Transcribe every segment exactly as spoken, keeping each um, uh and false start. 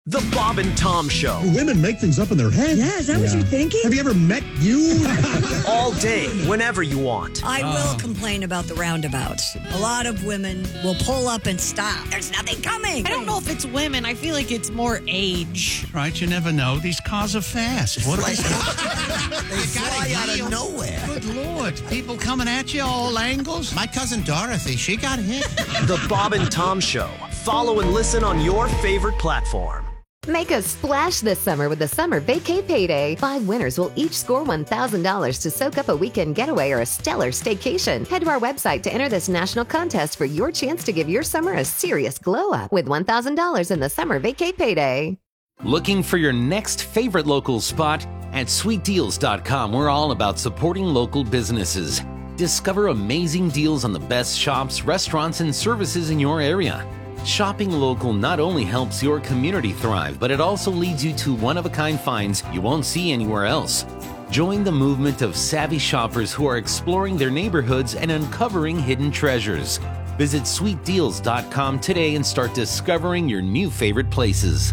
The Bob and Tom Show. Women make things up in their head. Yeah, is that yeah. what you're thinking? Have you ever met you? All day, whenever you want. I oh. will complain about the roundabouts. A lot of women will pull up and stop. There's nothing coming. I don't know if it's women. I feel like it's more age. Right, you never know. These cars are fast. What like, they they fly out of nowhere. Good Lord. People coming at you all angles. My cousin Dorothy, she got hit. The Bob and Tom Show. Follow and listen on your favorite platform. Make a splash this summer with the Summer Vacay Payday. Five winners will each score one thousand dollars to soak up a weekend getaway or a stellar staycation. Head to our website to enter this national contest for your chance to give your summer a serious glow up with one thousand dollars in the Summer Vacay Payday. Looking for your next favorite local spot? At sweet deals dot com, we're all about supporting local businesses. Discover amazing deals on the best shops, restaurants, and services in your area. Shopping local not only helps your community thrive, but it also leads you to one-of-a-kind finds you won't see anywhere else. Join the movement of savvy shoppers who are exploring their neighborhoods and uncovering hidden treasures. Visit sweet deals dot com today and start discovering your new favorite places.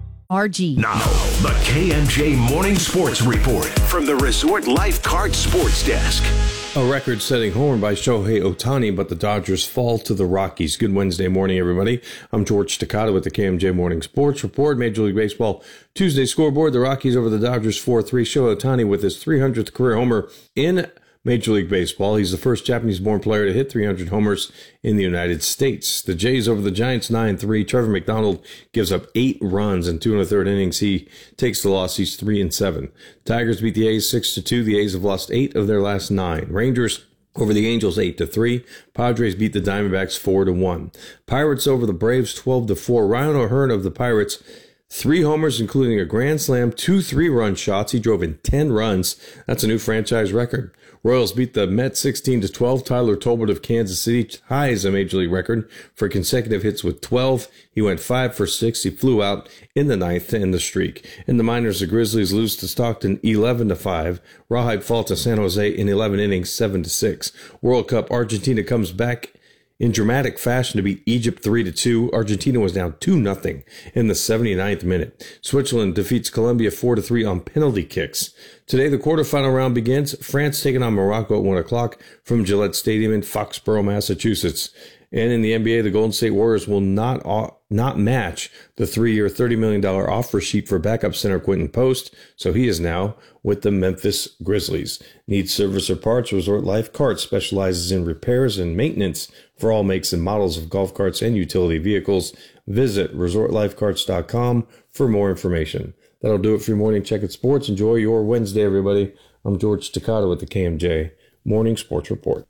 R G. Now, the K M J Morning Sports Report from the Resort Lifeguard Sports Desk. A record-setting homer by Shohei Ohtani, but the Dodgers fall to the Rockies. Good Wednesday morning, everybody. I'm George Staccato with the K M J Morning Sports Report. Major League Baseball Tuesday scoreboard. The Rockies over the Dodgers four three. Shohei Ohtani with his three hundredth career homer in Major League Baseball. He's the first Japanese-born player to hit three hundred homers in the United States. The Jays over the Giants nine three. Trevor McDonald gives up eight runs in two and a third innings. He takes the loss. He's three and seven. Tigers beat the A's six to two. The A's have lost eight of their last nine. Rangers over the Angels eight to three. Padres beat the Diamondbacks four to one. Pirates over the Braves twelve to four. Ryan O'Hearn of the Pirates, three homers, including a grand slam, two three-run shots. He drove in ten runs. That's a new franchise record. Royals beat the Mets sixteen to twelve. Tyler Tolbert of Kansas City ties a Major League record for consecutive hits with twelve. He went five for six. He flew out in the ninth to end the streak. In the minors, the Grizzlies lose to Stockton eleven to five. Rawhide fall to San Jose in eleven innings, seven to six. World Cup, Argentina comes back in dramatic fashion to beat Egypt three to two. Argentina was down two nothing in the seventy-ninth minute. Switzerland defeats Colombia four to three on penalty kicks. Today, the quarterfinal round begins. France taking on Morocco at one o'clock from Gillette Stadium in Foxborough, Massachusetts. And in the N B A, the Golden State Warriors will not not match the three-year, thirty million dollars offer sheet for backup center Quentin Post, so he is now with the Memphis Grizzlies. Need service or parts? Resort Life Carts specializes in repairs and maintenance for all makes and models of golf carts and utility vehicles. Visit resort life carts dot com for more information. That'll do it for your morning check at sports. Enjoy your Wednesday, everybody. I'm George Staccato with the K M J Morning Sports Report.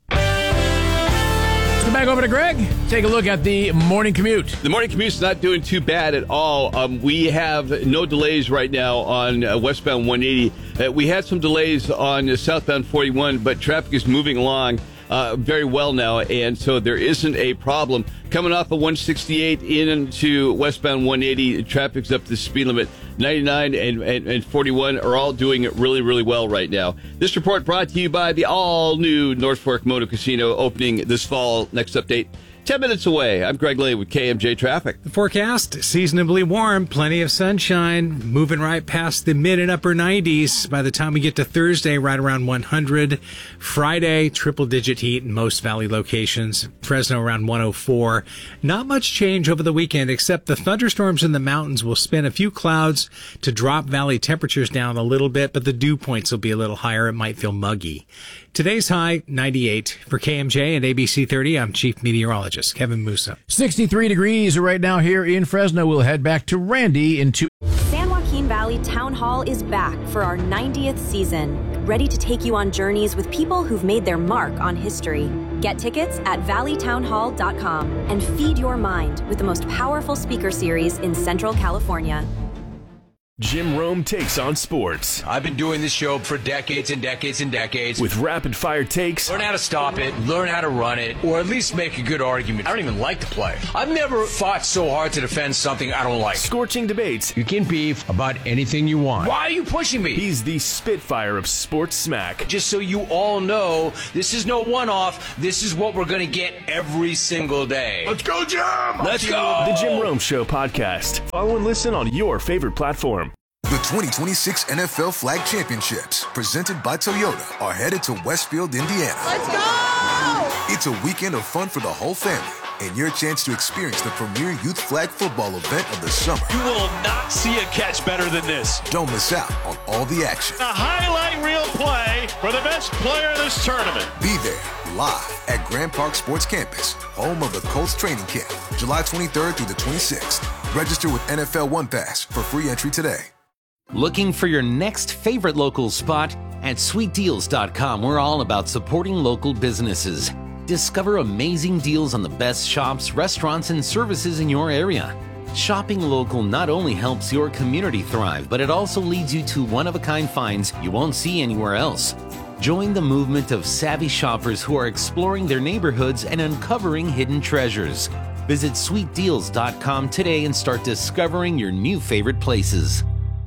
Let's go back over to Greg. Take a look at the morning commute. The morning commute's not doing too bad at all. Um, we have no delays right now on uh, westbound one eighty. Uh, we had some delays on uh, southbound forty-one, but traffic is moving along uh, very well now, and so there isn't a problem. Coming off of one sixty-eight into westbound one eighty, traffic's up to the speed limit. ninety-nine and, and, and forty-one are all doing it really, really well right now. This report brought to you by the all-new North Fork Moto Casino, opening this fall. Next update, ten minutes away. I'm Greg Lane with K M J Traffic. The forecast, seasonably warm, plenty of sunshine, moving right past the mid and upper nineties. By the time we get to Thursday, right around one hundred. Friday, triple-digit heat in most valley locations. Fresno around one oh four. Not much change over the weekend, except the thunderstorms in the mountains will spin a few clouds to drop valley temperatures down a little bit, but the dew points will be a little higher. It might feel muggy. Today's high, ninety-eight. For K M J and A B C thirty, I'm Chief Meteorologist Kevin Musa. sixty-three degrees right now here in Fresno. We'll head back to Randy in two. San Joaquin Valley Town Hall is back for our ninetieth season, ready to take you on journeys with people who've made their mark on history. Get tickets at valley town hall dot com and feed your mind with the most powerful speaker series in Central California. Jim Rome takes on sports. I've been doing this show for decades and decades and decades. With rapid-fire takes. Learn how to stop it, learn how to run it, or at least make a good argument. I don't even like to play. I've never fought so hard to defend something I don't like. Scorching debates. You can beef about anything you want. Why are you pushing me? He's the Spitfire of sports smack. Just so you all know, this is no one-off. This is what we're going to get every single day. Let's go, Jim! Let's go! The Jim Rome Show podcast. Follow and listen on your favorite platform. The twenty twenty-six N F L Flag Championships, presented by Toyota, are headed to Westfield, Indiana. Let's go! It's a weekend of fun for the whole family and your chance to experience the premier youth flag football event of the summer. You will not see a catch better than this. Don't miss out on all the action. A highlight reel play for the best player of this tournament. Be there live at Grand Park Sports Campus, home of the Colts training camp, July twenty-third through the twenty-sixth. Register with N F L One Pass for free entry today. Looking for your next favorite local spot? At sweet deals dot com, we're all about supporting local businesses. Discover amazing deals on the best shops, restaurants, and services in your area. Shopping local not only helps your community thrive, but it also leads you to one-of-a-kind finds you won't see anywhere else. Join the movement of savvy shoppers who are exploring their neighborhoods and uncovering hidden treasures. Visit sweet deals dot com today and start discovering your new favorite places.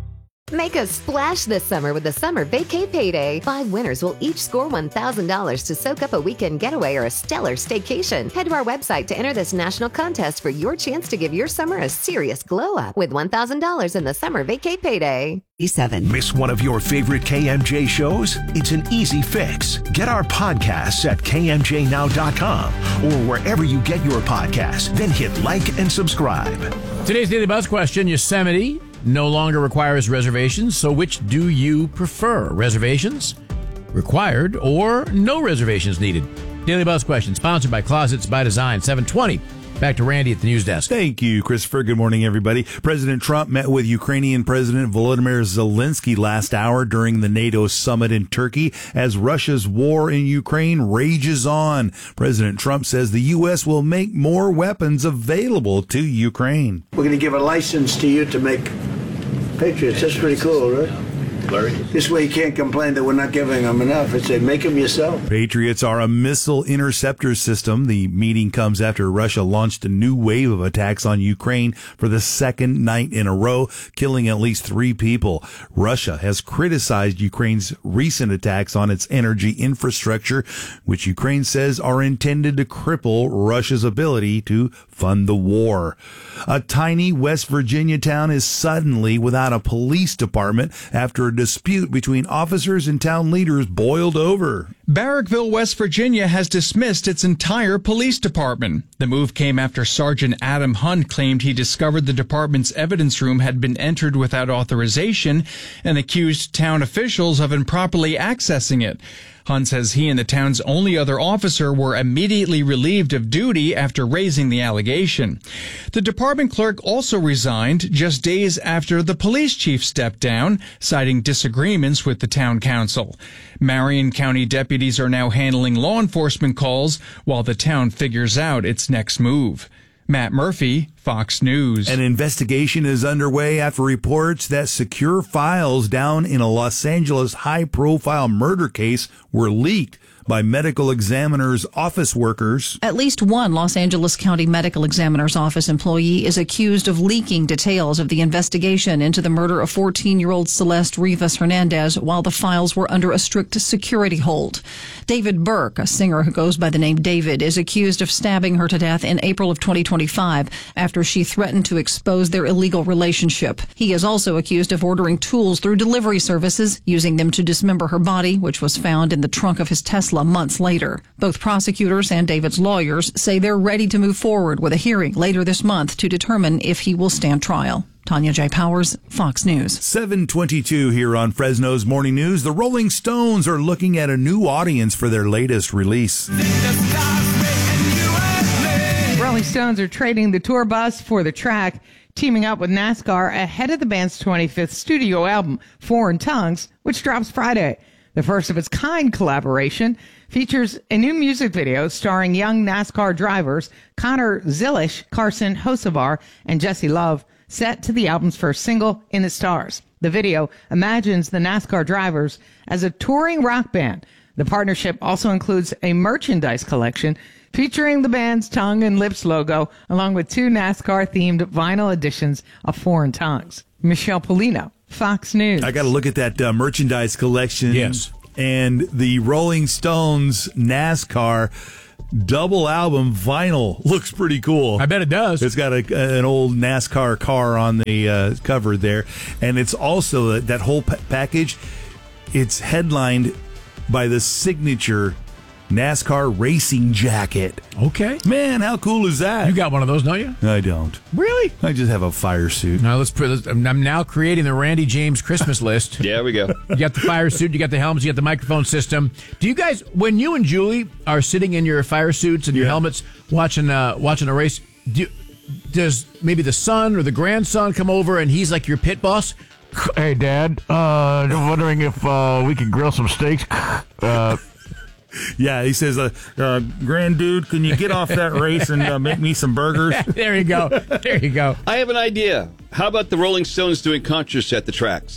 Make a splash this summer with the Summer Vacay Payday. Five winners will each score one thousand dollars to soak up a weekend getaway or a stellar staycation. Head to our website to enter this national contest for your chance to give your summer a serious glow up with one thousand dollars in the Summer Vacay Payday. Seven. Miss one of your favorite K M J shows? It's an easy fix. Get our podcasts at K M J now dot com or wherever you get your podcasts. Then hit like and subscribe. Today's Daily Buzz question, Yosemite no longer requires reservations, so which do you prefer? Reservations required or no reservations needed? Daily Buzz question, sponsored by Closets by Design, seven twenty. Back to Randy at the news desk. Thank you, Christopher. Good morning, everybody. President Trump met with Ukrainian President Volodymyr Zelensky last hour during the NATO summit in Turkey as Russia's war in Ukraine rages on. President Trump says the U S will make more weapons available to Ukraine. We're going to give a license to you to make Patriots. That's pretty cool, right? Larry? This way you can't complain that we're not giving them enough. It's say, make them yourself. Patriots are a missile interceptor system. The meeting comes after Russia launched a new wave of attacks on Ukraine for the second night in a row, killing at least three people. Russia has criticized Ukraine's recent attacks on its energy infrastructure, which Ukraine says are intended to cripple Russia's ability to fund the war. A tiny West Virginia town is suddenly without a police department after a dispute between officers and town leaders boiled over. Barrackville, West Virginia has dismissed its entire police department. The move came after Sergeant Adam Hunt claimed he discovered the department's evidence room had been entered without authorization and accused town officials of improperly accessing it. Hunt says he and the town's only other officer were immediately relieved of duty after raising the allegation. The department clerk also resigned just days after the police chief stepped down, citing disagreements with the town council. Marion County deputies are now handling law enforcement calls while the town figures out its next move. Matt Murphy, Fox News. An investigation is underway after reports that secure files down in a Los Angeles high-profile murder case were leaked by medical examiner's office workers. At least one Los Angeles County Medical Examiner's Office employee is accused of leaking details of the investigation into the murder of fourteen-year-old Celeste Rivas Hernandez while the files were under a strict security hold. David Burke, a singer who goes by the name David, is accused of stabbing her to death in April of twenty twenty-five after she threatened to expose their illegal relationship. He is also accused of ordering tools through delivery services, using them to dismember her body, which was found in the trunk of his Tesla months later. Both prosecutors and David's lawyers say they're ready to move forward with a hearing later this month to determine if he will stand trial. Tanya J. Powers, Fox News. seven twenty-two here on Fresno's Morning News. The Rolling Stones are looking at a new audience for their latest release. Rolling Stones are trading the tour bus for the track, teaming up with NASCAR ahead of the band's twenty-fifth studio album, Foreign Tongues, which drops Friday. The first of its kind collaboration features a new music video starring young NASCAR drivers Connor Zilish, Carson Hocevar, and Jesse Love. set to the album's first single, In the Stars. The video imagines the NASCAR drivers as a touring rock band. The partnership also includes a merchandise collection featuring the band's Tongue and Lips logo, along with two NASCAR-themed vinyl editions of Foreign Tongues. Michelle Polino, Fox News. I got to look at that uh, merchandise collection. Yes. And the Rolling Stones NASCAR double album vinyl looks pretty cool. I bet it does. It's got a, an old NASCAR car on the uh, cover there. And it's also, that whole pa- package, it's headlined by the signature NASCAR racing jacket. Okay. Man, how cool is that? You got one of those, don't you? I don't. Really? I just have a fire suit. Now let's put this, I'm now creating the Randy James Christmas list. Yeah, we go. You got the fire suit, you got the helmets, you got the microphone system. Do you guys, when you and Julie are sitting in your fire suits and your yeah. helmets watching uh, watching a race, do, does maybe the son or the grandson come over and he's like your pit boss? Hey, Dad, uh, wondering if uh, we could grill some steaks. Uh, Yeah, he says, uh, uh, grand dude, can you get off that race and uh, make me some burgers? There you go. There you go. I have an idea. How about the Rolling Stones doing concerts at the tracks?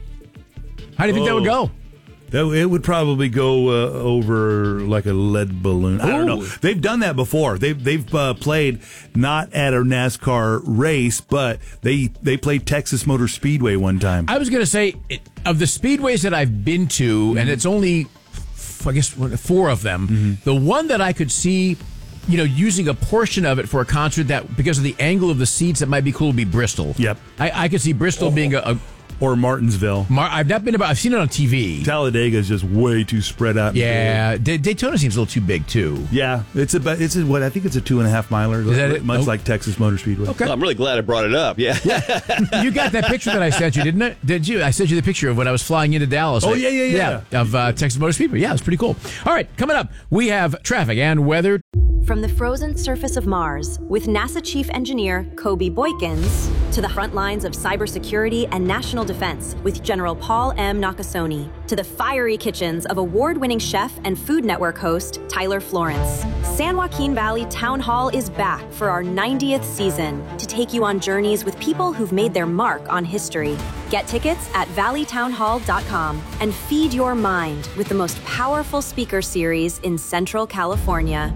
How do you think oh. that would go? That, it would probably go uh, over like a lead balloon. I don't know. They've done that before. They've they've uh, played not at a NASCAR race, but they they played Texas Motor Speedway one time. I was going to say, it, of the speedways that I've been to, mm-hmm. and it's only, I guess, four of them, mm-hmm. the one that I could see, you know, using a portion of it for a concert that, because of the angle of the seats, that might be cool, would be Bristol. Yep. I, I could see Bristol oh. being a... a Or Martinsville. Mar- I've not been about. I've seen it on T V. Talladega is just way too spread out. Yeah, D- Daytona seems a little too big too. Yeah, it's about. It's a, what I think it's a two and a half miler. Is that it? Much oh. like Texas Motor Speedway. Okay, well, I'm really glad I brought it up. Yeah, yeah. You got that picture that I sent you, didn't it? Did you? I sent you the picture of when I was flying into Dallas. Oh yeah, yeah, yeah. yeah of uh, Texas Motor Speedway. Yeah, it's pretty cool. All right, coming up, we have traffic and weather. From the frozen surface of Mars, with NASA Chief Engineer Kobe Boykins, to the front lines of cybersecurity and national defense with General Paul M. Nakasone, to the fiery kitchens of award-winning chef and Food Network host Tyler Florence, San Joaquin Valley Town Hall is back for our ninetieth season to take you on journeys with people who've made their mark on history. Get tickets at valley town hall dot com and feed your mind with the most powerful speaker series in Central California.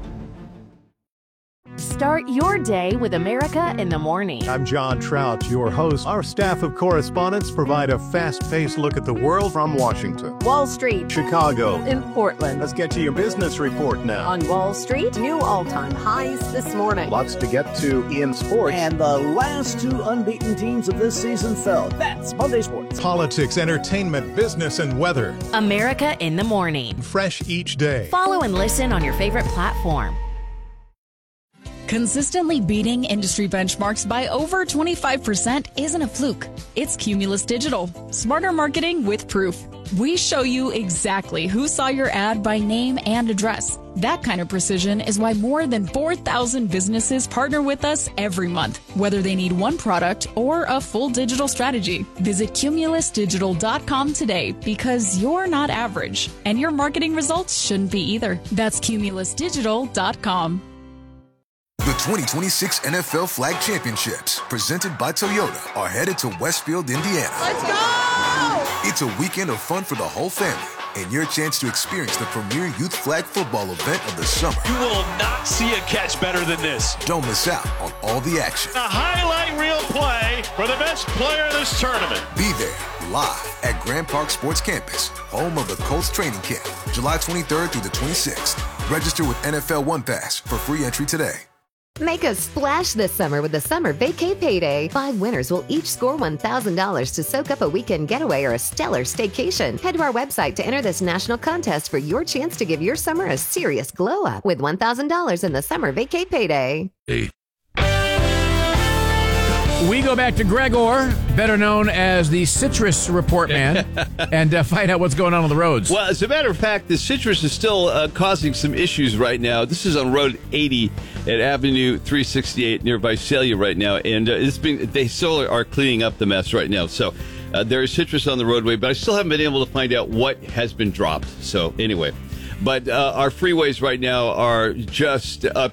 Start your day with America in the Morning. I'm John Trout, your host. Our staff of correspondents provide a fast-paced look at the world from Washington, Wall Street, Chicago, and Portland. Let's get to your business report now. On Wall Street, new all-time highs this morning. Lots to get to in sports. And the last two unbeaten teams of this season fell. That's Monday Sports. Politics, entertainment, business, and weather. America in the Morning. Fresh each day. Follow and listen on your favorite platform. Consistently beating industry benchmarks by over twenty-five percent isn't a fluke. It's Cumulus Digital. Smarter marketing with proof. We show you exactly who saw your ad by name and address. That kind of precision is why more than four thousand businesses partner with us every month, whether they need one product or a full digital strategy. Visit cumulus digital dot com today, because you're not average, and your marketing results shouldn't be either. That's cumulus digital dot com. The twenty twenty-six N F L Flag Championships, presented by Toyota, are headed to Westfield, Indiana. Let's go! It's a weekend of fun for the whole family, and your chance to experience the premier youth flag football event of the summer. You will not see a catch better than this. Don't miss out on all the action. A highlight reel play for the best player of this tournament. Be there, live at Grand Park Sports Campus, home of the Colts training camp, July twenty-third through the twenty-sixth. Register with N F L One Pass for free entry today. Make a splash this summer with the Summer Vacay Payday. Five winners will each score one thousand dollars to soak up a weekend getaway or a stellar staycation. Head to our website to enter this national contest for your chance to give your summer a serious glow up with one thousand dollars in the Summer Vacay Payday. Hey. We go back to Gregor, better known as the Citrus Report Man, and uh, find out what's going on on the roads. Well, as a matter of fact, the citrus is still uh, causing some issues right now. This is on Road eighty at Avenue three sixty-eight near Visalia right now, and uh, it's been they still are cleaning up the mess right now. So uh, there is citrus on the roadway, but I still haven't been able to find out what has been dropped. So anyway, but uh, our freeways right now are just up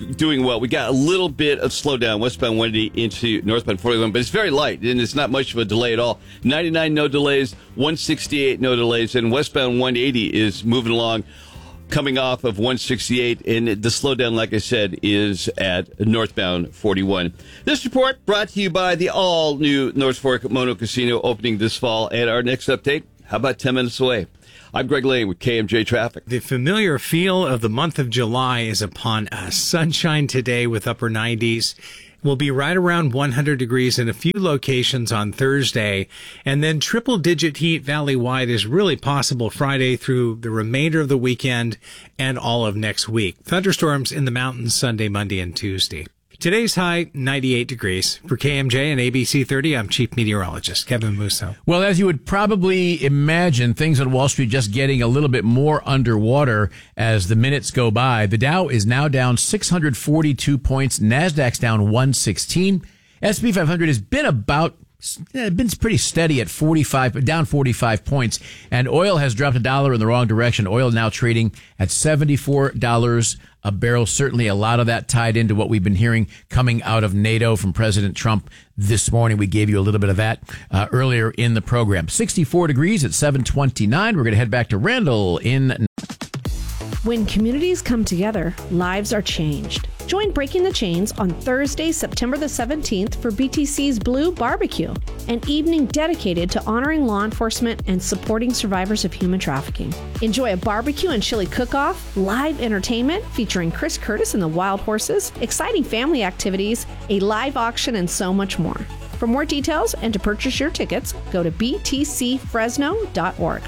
doing well. We got a little bit of slowdown westbound one eighty into northbound forty-one, but it's very light, and it's not much of a delay at all. ninety-nine, no delays. one sixty-eight, no delays. And westbound one eighty is moving along, coming off of one sixty-eight, and the slowdown, like I said, is at northbound forty-one. This report brought to you by the all-new North Fork Mono Casino, opening this fall. And our next update, how about ten minutes away? I'm Greg Lane with K M J Traffic. The familiar feel of the month of July is upon us. Sunshine today with upper nineties. We'll be right around one hundred degrees in a few locations on Thursday. And then triple-digit heat valley-wide is really possible Friday through the remainder of the weekend and all of next week. Thunderstorms in the mountains Sunday, Monday, and Tuesday. Today's high, ninety-eight degrees. For K M J and A B C thirty, I'm Chief Meteorologist Kevin Musso. Well, as you would probably imagine, things on Wall Street just getting a little bit more underwater as the minutes go by. The Dow is now down six hundred forty-two points. NASDAQ's down one sixteen. S and P five hundred has been about Yeah, it's been pretty steady at forty-five, down forty-five points. And oil has dropped a dollar in the wrong direction. Oil now trading at seventy-four dollars a barrel. Certainly a lot of that tied into what we've been hearing coming out of NATO from President Trump this morning. We gave you a little bit of that uh, earlier in the program. sixty-four degrees at seven twenty-nine. We're going to head back to Randall in... When communities come together, lives are changed. Join Breaking the Chains on Thursday, September the seventeenth for B T C's Blue Barbecue, an evening dedicated to honoring law enforcement and supporting survivors of human trafficking. Enjoy a barbecue and chili cook-off, live entertainment featuring Chris Curtis and the Wild Horses, exciting family activities, a live auction, and so much more. For more details and to purchase your tickets, go to b t c fresno dot org.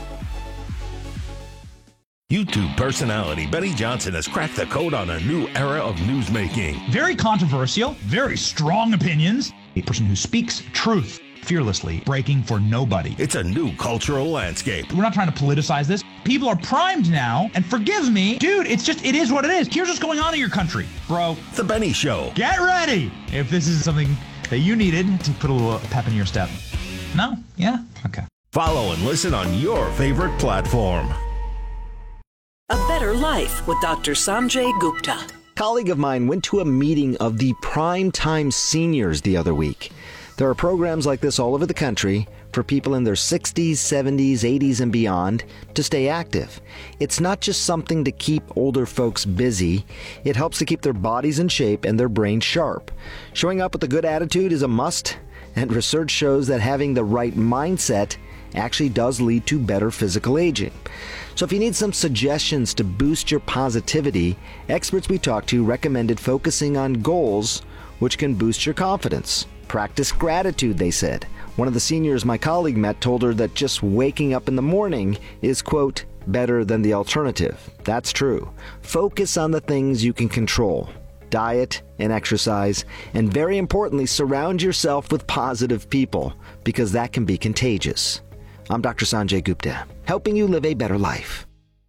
YouTube personality Benny Johnson has cracked the code on a new era of newsmaking. Very controversial, very strong opinions. A person who speaks truth fearlessly, breaking for nobody. It's a new cultural landscape. We're not trying to politicize this. People are primed now, and forgive me, dude, it's just, it is what it is. Here's what's going on in your country, bro. The Benny Show. Get ready if this is something that you needed to put a little pep in your step. No? Yeah? Okay. Follow and listen on your favorite platform. A Better Life with Doctor Sanjay Gupta. A colleague of mine went to a meeting of the Primetime Seniors the other week. There are programs like this all over the country for people in their sixties, seventies, eighties, and beyond to stay active. It's not just something to keep older folks busy. It helps to keep their bodies in shape and their brains sharp. Showing up with a good attitude is a must, and research shows that having the right mindset actually does lead to better physical aging. So if you need some suggestions to boost your positivity, experts we talked to recommended focusing on goals which can boost your confidence. Practice gratitude, they said. One of the seniors my colleague met told her that just waking up in the morning is, quote, better than the alternative. That's true. Focus on the things you can control. Diet and exercise, and very importantly, surround yourself with positive people, because that can be contagious. I'm Doctor Sanjay Gupta, helping you live a better life.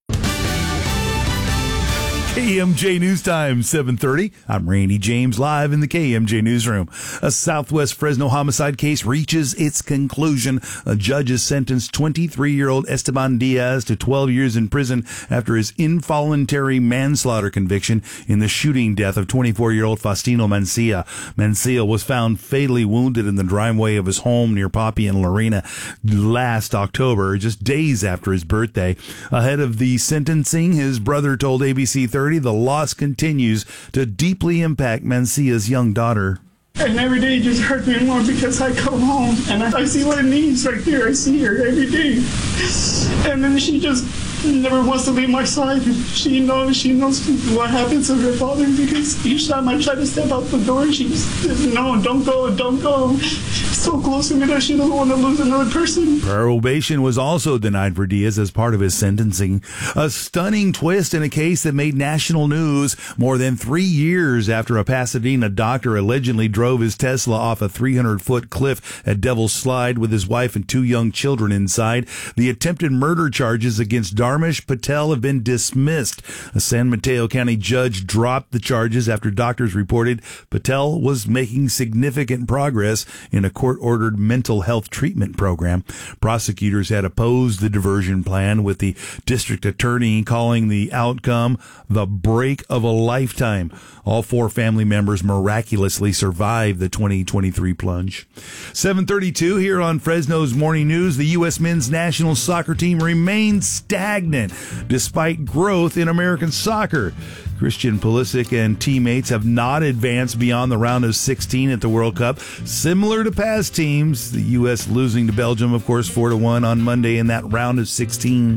K M J News Time, seven thirty. I'm Randy James, live in the K M J Newsroom. A Southwest Fresno homicide case reaches its conclusion. A judge has sentenced twenty-three-year-old Esteban Diaz to twelve years in prison after his involuntary manslaughter conviction in the shooting death of twenty-four-year-old Faustino Mancia. Mancia was found fatally wounded in the driveway of his home near Poppy and Lorena last October, just days after his birthday. Ahead of the sentencing, his brother told A B C thirty the loss continues to deeply impact Mancia's young daughter. And every day it just hurts me more because I come home and I, I see my niece right there. I see her every day. And then she just never wants to leave my side. She knows she knows what happens to her father because each time I try to step out the door, she says, no, don't go, don't go. So close to me that she doesn't want to lose another person. Probation was also denied for Diaz as part of his sentencing. A stunning twist in a case that made national news more than three years after a Pasadena doctor allegedly drove his Tesla off a three hundred foot cliff at Devil's Slide with his wife and two young children inside. The attempted murder charges against Dharmesh Patel have been dismissed. A San Mateo County judge dropped the charges after doctors reported Patel was making significant progress in a court court-ordered mental health treatment program. Prosecutors had opposed the diversion plan, with the district attorney calling the outcome the break of a lifetime. All four family members miraculously survived the twenty twenty-three plunge. seven thirty-two here on Fresno's Morning News. The U S men's national soccer team remains stagnant despite growth in American soccer. Christian Pulisic and teammates have not advanced beyond the round of sixteen at the World Cup. Similar to past teams, the U S losing to Belgium, of course, four to one on Monday in that round of sixteen.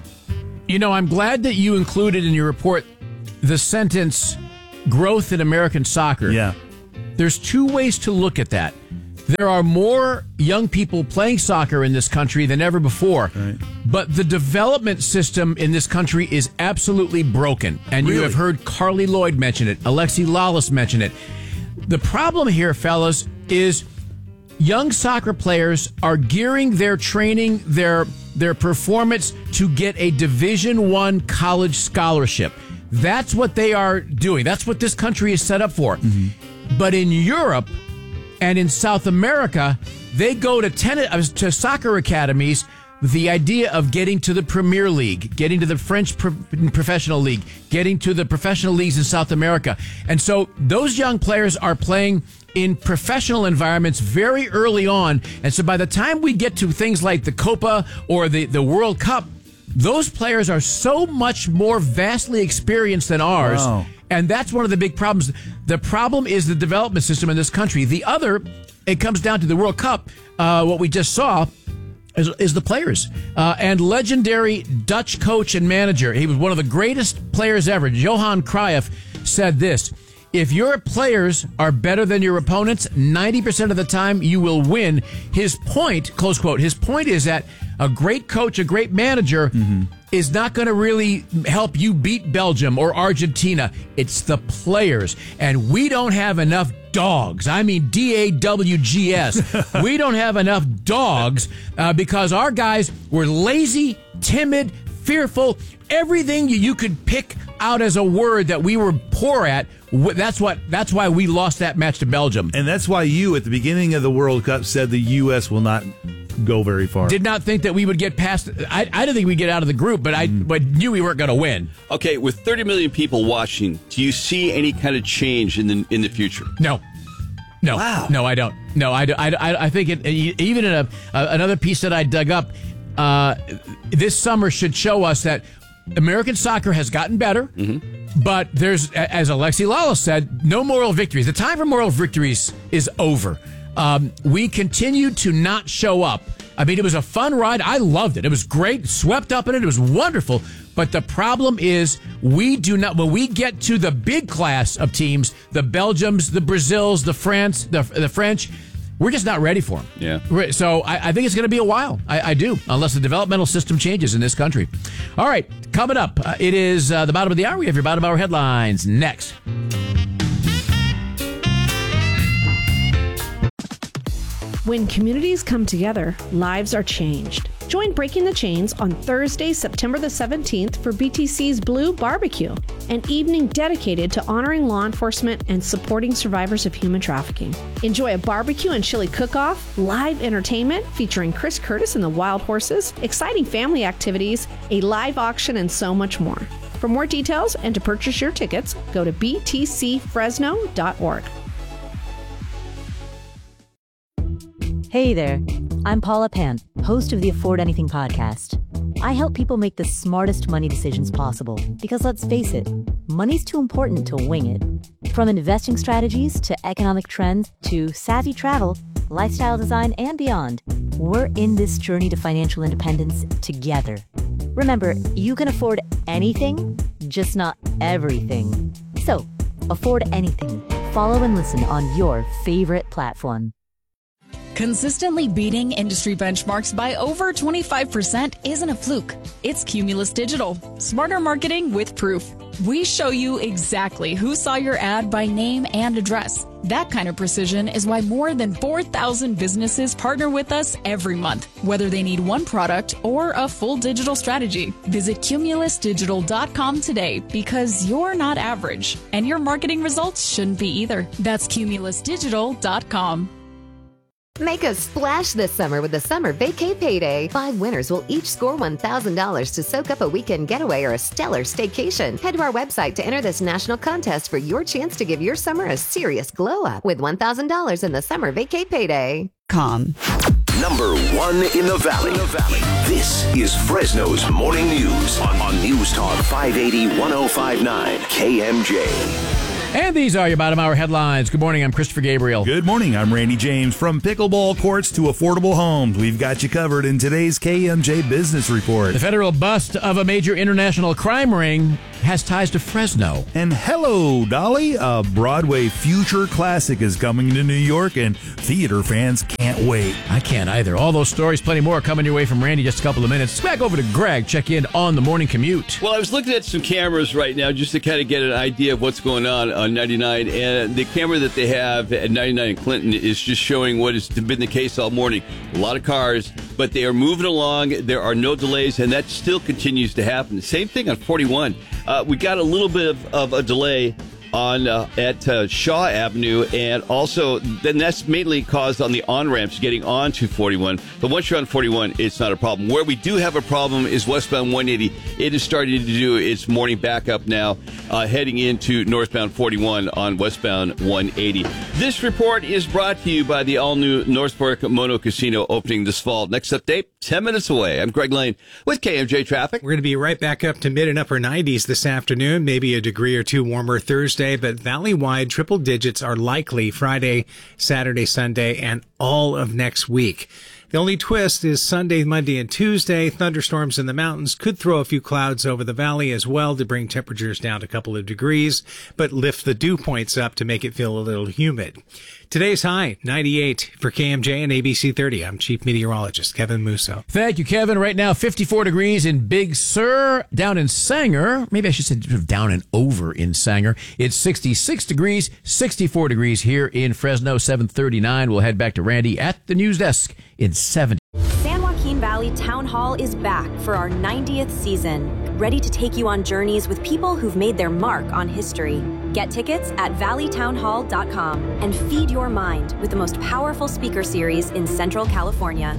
You know, I'm glad that you included in your report the sentence, growth in American soccer. Yeah. There's two ways to look at that. There are more young people playing soccer in this country than ever before. Right. But the development system in this country is absolutely broken. And really? You have heard Carly Lloyd mention it. Alexi Lalas mention it. The problem here, fellas, is young soccer players are gearing their training, their their performance to get a Division One college scholarship. That's what they are doing. That's what this country is set up for. Mm-hmm. But in Europe and in South America, they go to tennis, to soccer academies with the idea of getting to the Premier League, getting to the French pro- professional league, getting to the professional leagues in South America. And so those young players are playing in professional environments very early on. And so by the time we get to things like the Copa or the, the World Cup, those players are so much more vastly experienced than ours. Wow. And that's one of the big problems. The problem is the development system in this country. The other, it comes down to the World Cup. Uh, what we just saw is, is the players. Uh, and legendary Dutch coach and manager, he was one of the greatest players ever, Johan Cruyff, said this: if your players are better than your opponents, ninety percent of the time you will win. His point, close quote, his point is that a great coach, a great manager, mm-hmm. is not going to really help you beat Belgium or Argentina. It's the players. And we don't have enough dogs. I mean, D A W G S. We don't have enough dogs uh, because our guys were lazy, timid, fearful. Everything you, you could pick out as a word that we were poor at. That's what. That's why we lost that match to Belgium. And that's why you, at the beginning of the World Cup, said the U S will not go very far. Did not think that we would get past. I, I didn't think we'd get out of the group, but I mm. but knew we weren't going to win. Okay, with thirty million people watching, do you see any kind of change in the in the future? No. No. Wow. No, I don't. No, I, I, I think it, even in a, another piece that I dug up, uh, this summer should show us that American soccer has gotten better, mm-hmm. but there's, as Alexi Lalas said, no moral victories. The time for moral victories is over. Um, we continue to not show up. I mean, it was a fun ride. I loved it. It was great. Swept up in it. It was wonderful. But the problem is we do not, when we get to the big class of teams, the Belgiums, the Brazils, the France, the, the French, we're just not ready for them. Yeah. So I, I think it's going to be a while. I, I do, unless the developmental system changes in this country. All right, coming up, uh, it is uh, the bottom of the hour. We have your bottom hour headlines next. When communities come together, lives are changed. Join Breaking the Chains on Thursday, September the seventeenth for B T C's Blue Barbecue, an evening dedicated to honoring law enforcement and supporting survivors of human trafficking. Enjoy a barbecue and chili cook-off, live entertainment featuring Chris Curtis and the Wild Horses, exciting family activities, a live auction, and so much more. For more details and to purchase your tickets, go to b t c fresno dot org. Hey there, I'm Paula Pant, host of the Afford Anything podcast. I help people make the smartest money decisions possible because, let's face it, money's too important to wing it. From investing strategies to economic trends to savvy travel, lifestyle design, and beyond, we're in this journey to financial independence together. Remember, you can afford anything, just not everything. So, afford anything. Follow and listen on your favorite platform. Consistently beating industry benchmarks by over twenty-five percent isn't a fluke. It's Cumulus Digital. Smarter marketing with proof. We show you exactly who saw your ad by name and address. That kind of precision is why more than four thousand businesses partner with us every month, whether they need one product or a full digital strategy. Visit cumulus digital dot com today because you're not average, and your marketing results shouldn't be either. That's cumulus digital dot com. Make a splash this summer with the Summer Vacay Payday. Five winners will each score one thousand dollars to soak up a weekend getaway or a stellar staycation. Head to our website to enter this national contest for your chance to give your summer a serious glow up with one thousand dollars in the Summer Vacay Payday. Com. Number one in the Valley. In the Valley. This is Fresno's Morning News on, on News Talk five eighty, one oh five point nine K M J. And these are your bottom hour headlines. Good morning, I'm Christopher Gabriel. Good morning, I'm Randy James. From pickleball courts to affordable homes, we've got you covered in today's K M J Business Report. The federal bust of a major international crime ring has ties to Fresno. And hello, Dolly. A Broadway future classic is coming to New York, and theater fans can't wait. I can't either. All those stories, plenty more, coming your way from Randy just a couple of minutes. Back over to Greg, check in on the morning commute. Well, I was looking at some cameras right now just to kind of get an idea of what's going on on ninety-nine, and the camera that they have at ninety-nine in Clinton is just showing what has been the case all morning. A lot of cars, but they are moving along. There are no delays, and that still continues to happen. Same thing on forty-one. Uh, we got a little bit of, of a delay on uh, at uh, Shaw Avenue, and also then that's mainly caused on the on-ramps getting onto forty-one. But once you're on forty-one, it's not a problem. Where we do have a problem is westbound one eighty. It is starting to do its morning backup now, uh, heading into northbound forty-one on westbound one eighty. This report is brought to you by the all-new Northport Mono Casino opening this fall. Next update, ten minutes away. I'm Greg Lane with K M J Traffic. We're going to be right back up to mid and upper nineties this afternoon, maybe a degree or two warmer Thursday, but valley-wide triple digits are likely Friday, Saturday, Sunday, and all of next week. The only twist is Sunday, Monday, and Tuesday. Thunderstorms in the mountains could throw a few clouds over the valley as well to bring temperatures down a couple of degrees, but lift the dew points up to make it feel a little humid. Today's high, ninety-eight for K M J and A B C thirty. I'm Chief Meteorologist Kevin Musso. Thank you, Kevin. Right now, fifty-four degrees in Big Sur. Down in Sanger, maybe I should say down and over in Sanger, it's sixty-six degrees, sixty-four degrees here in Fresno, seven thirty-nine. We'll head back to Randy at the news desk in seventy. San Joaquin Valley Town Hall is back for our ninetieth season, ready to take you on journeys with people who've made their mark on history. Get tickets at valley town hall dot com and feed your mind with the most powerful speaker series in Central California.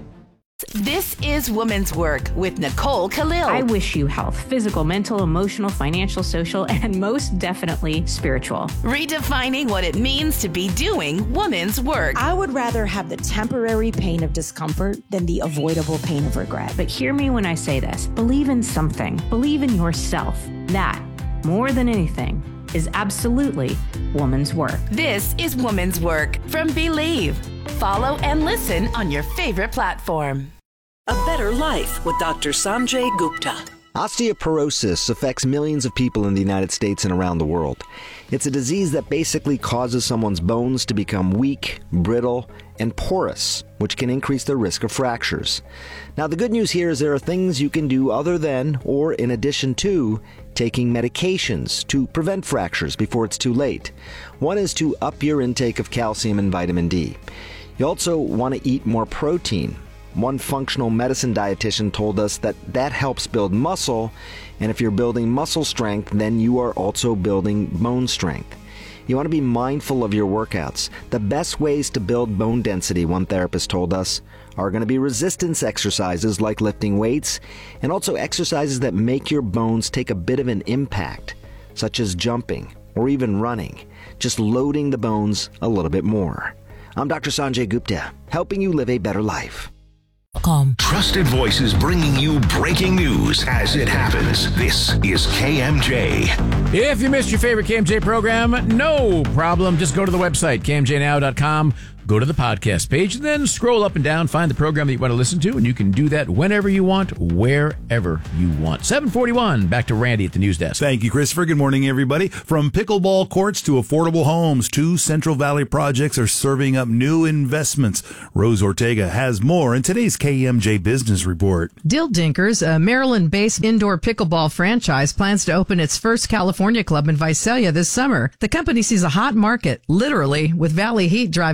This is Women's Work with Nicole Khalil. I wish you health, physical, mental, emotional, financial, social, and most definitely spiritual. Redefining what it means to be doing women's work. I would rather have the temporary pain of discomfort than the avoidable pain of regret. But hear me when I say this. Believe in something. Believe in yourself. That, more than anything, is absolutely woman's work. This is Woman's Work from Believe. Follow and listen on your favorite platform. A Better Life with Doctor Sanjay Gupta. Osteoporosis affects millions of people in the United States and around the world. It's a disease that basically causes someone's bones to become weak, brittle, and porous, which can increase their risk of fractures. Now, the good news here is there are things you can do other than, or in addition to, taking medications to prevent fractures before it's too late. One is to up your intake of calcium and vitamin D. You also want to eat more protein. One functional medicine dietitian told us that that helps build muscle, and if you're building muscle strength, then you are also building bone strength. You want to be mindful of your workouts. The best ways to build bone density, one therapist told us, are going to be resistance exercises like lifting weights, and also exercises that make your bones take a bit of an impact, such as jumping or even running, just loading the bones a little bit more. I'm Doctor Sanjay Gupta, helping you live a better life. Com. Trusted voices bringing you breaking news as it happens. This is K M J. If you missed your favorite K M J program, no problem. Just go to the website, K M J now dot com. Go to the podcast page, and then scroll up and down, find the program that you want to listen to, and you can do that whenever you want, wherever you want. seven forty-one, back to Randy at the news desk. Thank you, Christopher. Good morning, everybody. From pickleball courts to affordable homes, two Central Valley projects are serving up new investments. Rose Ortega has more in today's K M J Business Report. Dill Dinkers, a Maryland-based indoor pickleball franchise, plans to open its first California club in Visalia this summer. The company sees a hot market, literally, with Valley Heat driving demand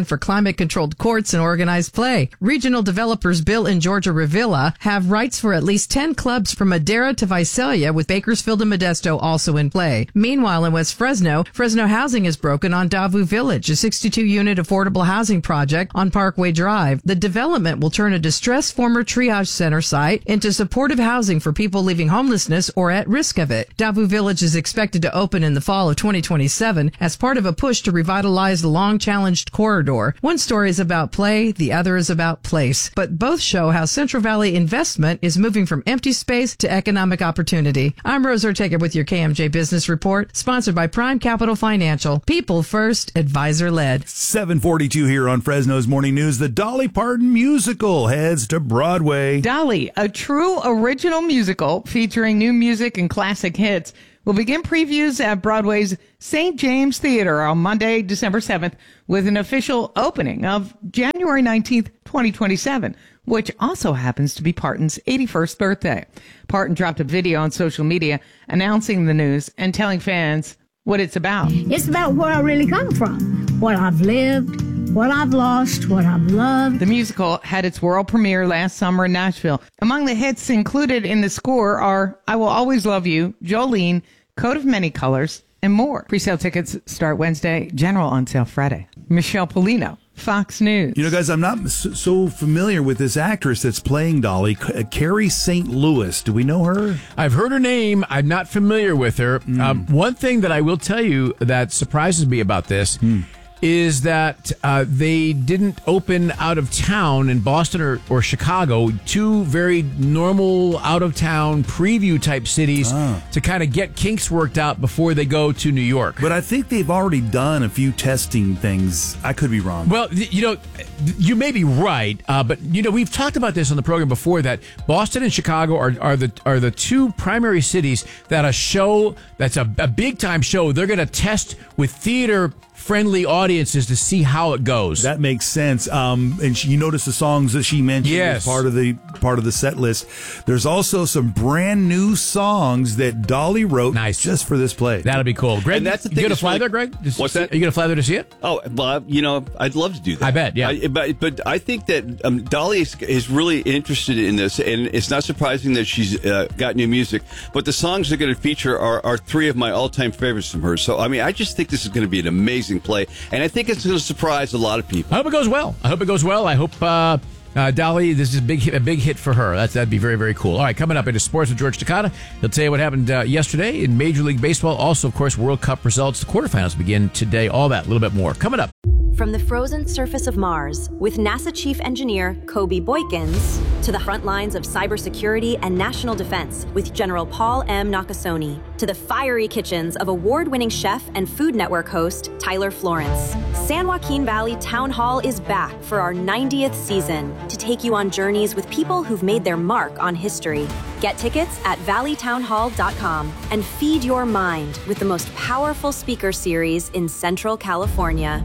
plan for climate-controlled courts and organized play. Regional developers Bill and Georgia Revilla have rights for at least ten clubs from Madera to Visalia, with Bakersfield and Modesto also in play. Meanwhile, in West Fresno, Fresno Housing is broken on Davu Village, a sixty-two unit affordable housing project on Parkway Drive. The development will turn a distressed former triage center site into supportive housing for people leaving homelessness or at risk of it. Davu Village is expected to open in the fall of twenty twenty-seven as part of a push to revitalize the long-challenged corridor. One story is about play, the other is about place, but both show how Central Valley investment is moving from empty space to economic opportunity. I'm Rose Ortega with your K M J Business Report, sponsored by Prime Capital Financial. People first, advisor led. seven forty-two here on Fresno's Morning News. The Dolly Parton musical heads to Broadway. Dolly, a true original musical featuring new music and classic hits, will begin previews at Broadway's Saint James Theater on Monday, December seventh, with an official opening of January nineteenth, twenty twenty-seven, which also happens to be Parton's eighty-first birthday. Parton dropped a video on social media announcing the news and telling fans what it's about. It's about where I really come from, what I've lived, what I've lost, what I've loved. The musical had its world premiere last summer in Nashville. Among the hits included in the score are I Will Always Love You, Jolene, Coat of Many Colors, and more. Pre-sale tickets start Wednesday, general on sale Friday. Michelle Polino, Fox News. You know, guys, I'm not so familiar with this actress that's playing Dolly, Carrie Saint Louis. Do we know her? I've heard her name. I'm not familiar with her. Mm. Um, one thing that I will tell you that surprises me about this mm. is that uh, they didn't open out of town in Boston or, or Chicago, two very normal out-of-town preview-type cities ah. to kind of get kinks worked out before they go to New York. But I think they've already done a few testing things. I could be wrong. Well, you know, you may be right, uh, but, you know, we've talked about this on the program before, that Boston and Chicago are, are the are the two primary cities that a show that's a, a big-time show, they're going to test with theater friendly audiences to see how it goes. That makes sense. Um, and she, you notice the songs that she mentioned yes. as part of the part of the set list. There's also some brand new songs that Dolly wrote nice. just for this play. That'll be cool. Greg, and that's the you thing. going to fly really, there, Greg? Just what's see, that? Are you going to fly there to see it? Oh, well, you know, I'd love to do that. I bet, yeah. I, but but I think that um, Dolly is, is really interested in this, and it's not surprising that she's uh, got new music. But the songs they're going to feature are, are three of my all-time favorites from her. So, I mean, I just think this is going to be an amazing play, and I think it's going to surprise a lot of people. I hope it goes well. I hope it goes well. I hope uh, uh, Dolly, this is a big hit, a big hit for her. That's, that'd be very, very cool. All right, coming up into sports with George Takata. He'll tell you what happened uh, yesterday in Major League Baseball. Also, of course, World Cup results. The quarterfinals begin today. All that, a little bit more. Coming up. From the frozen surface of Mars, with NASA Chief Engineer Kobe Boykins, to the front lines of cybersecurity and national defense with General Paul M. Nakasone, to the fiery kitchens of award-winning chef and Food Network host Tyler Florence, San Joaquin Valley Town Hall is back for our ninetieth season to take you on journeys with people who've made their mark on history. Get tickets at valley town hall dot com and feed your mind with the most powerful speaker series in Central California.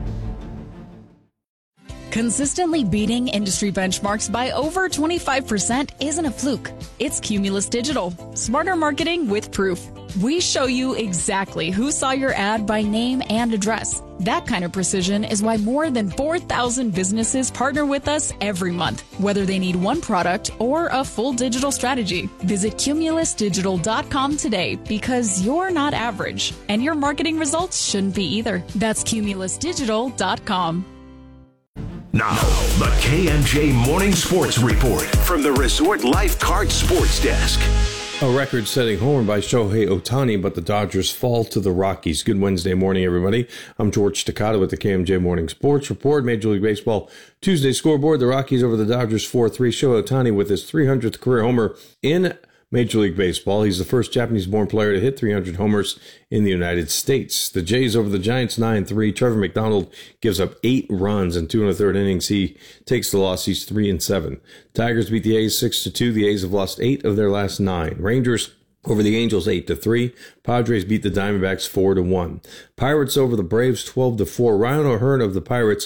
Consistently beating industry benchmarks by over twenty-five percent isn't a fluke. It's Cumulus Digital. Smarter marketing with proof. We show you exactly who saw your ad by name and address. That kind of precision is why more than four thousand businesses partner with us every month, whether they need one product or a full digital strategy. Visit cumulus digital dot com today, because you're not average, and your marketing results shouldn't be either. That's cumulus digital dot com. Now, the K M J Morning Sports Report from the Resort Life Card Sports Desk. A record-setting homer by Shohei Ohtani, but the Dodgers fall to the Rockies. Good Wednesday morning, everybody. I'm George Takata with the K M J Morning Sports Report. Major League Baseball Tuesday scoreboard. The Rockies over the Dodgers four three. Shohei Ohtani with his three hundredth career homer in Major League Baseball. He's the first Japanese-born player to hit three hundred homers in the United States. The Jays over the Giants nine three. Trevor McDonald gives up eight runs in two and a third innings. He takes the loss. He's three and seven. Tigers beat the A's six to two. The A's have lost eight of their last nine. Rangers over the Angels eight to three. Padres beat the Diamondbacks four to one. Pirates over the Braves twelve to four. Ryan O'Hearn of the Pirates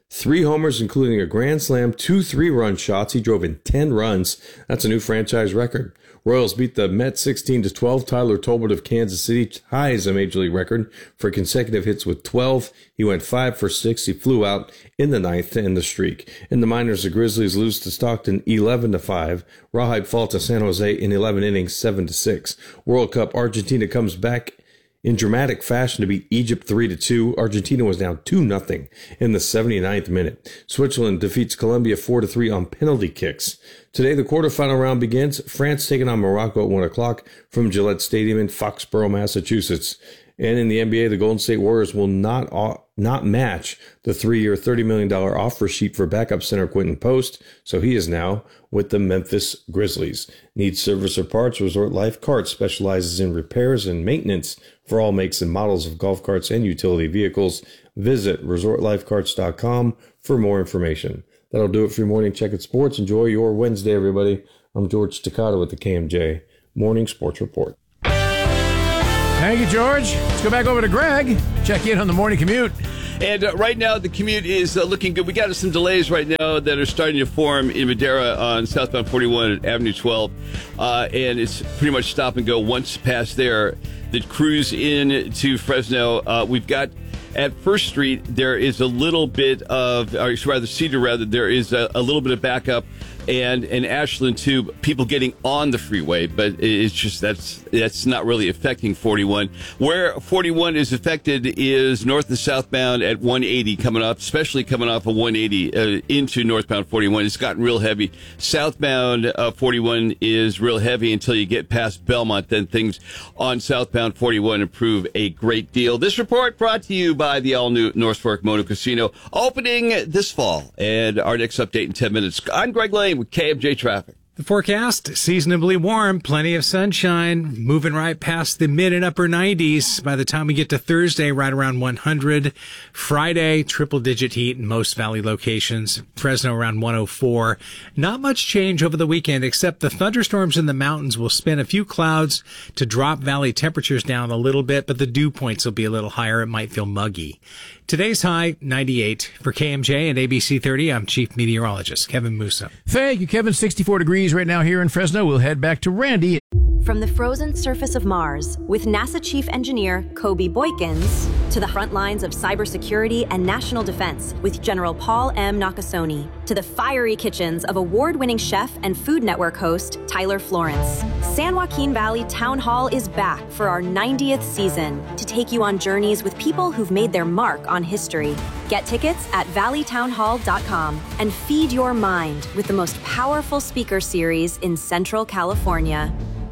Three homers, including a grand slam, two three-run shots. He drove in ten runs. That's a new franchise record. Royals beat the Mets sixteen to twelve. Tyler Tolbert of Kansas City ties a major league record for consecutive hits with twelve. He went five for six. He flew out in the ninth to end the streak. In the minors, the Grizzlies lose to Stockton eleven to five. Rawhide fall to San Jose in eleven innings, seven to six. World Cup, Argentina comes back in dramatic fashion to beat Egypt three to two. Argentina was down two nothing in the seventy-ninth minute. Switzerland defeats Colombia four to three on penalty kicks. Today, the quarterfinal round begins. France taking on Morocco at one o'clock from Gillette Stadium in Foxborough, Massachusetts. And in the N B A, the Golden State Warriors will not not match the three-year, thirty million dollars offer sheet for backup center Quentin Post, so he is now with the Memphis Grizzlies. Need service or parts? Resort Life Carts specializes in repairs and maintenance for all makes and models of golf carts and utility vehicles. Visit resort life carts dot com for more information. That'll do it for your morning check at sports. Enjoy your Wednesday, everybody. I'm George Staccato with the K M J Morning Sports Report. Thank you, George. Let's go back over to Greg. Check in on the morning commute. And uh, right now, the commute is uh, looking good. We got some delays right now that are starting to form in Madera on southbound forty-one at Avenue twelve. Uh, and it's pretty much stop and go once past there. The cruise in to Fresno, uh, we've got at First Street, there is a little bit of, or rather Cedar, rather, there is a, a little bit of backup. And in Ashland, too, people getting on the freeway, but it's just that's that's not really affecting forty-one. Where forty-one is affected is north and southbound at one eighty coming up, especially coming off of one eighty uh, into northbound forty-one. It's gotten real heavy. Southbound uh, forty-one is real heavy until you get past Belmont. Then things on southbound forty-one improve a great deal. This report brought to you by the all-new North Fork Motor Casino, opening this fall. And our next update in ten minutes. I'm Greg Lane with K M J Traffic. The forecast, seasonably warm, plenty of sunshine, moving right past the mid and upper nineties. By the time we get to Thursday, right around one hundred. Friday, triple-digit heat in most valley locations. Fresno around one oh four. Not much change over the weekend, except the thunderstorms in the mountains will spin a few clouds to drop valley temperatures down a little bit, but the dew points will be a little higher. It might feel muggy. Today's high, ninety-eight. For K M J and A B C thirty, I'm Chief Meteorologist Kevin Musa. Thank you, Kevin. sixty-four degrees right now here in Fresno. We'll head back to Randy. From the frozen surface of Mars with NASA Chief Engineer Kobe Boykins to the front lines of cybersecurity and national defense with General Paul M. Nakasone to the fiery kitchens of award-winning chef and Food Network host Tyler Florence. San Joaquin Valley Town Hall is back for our ninetieth season to take you on journeys with people who've made their mark on history. Get tickets at valley town hall dot com and feed your mind with the most powerful speaker series in Central California.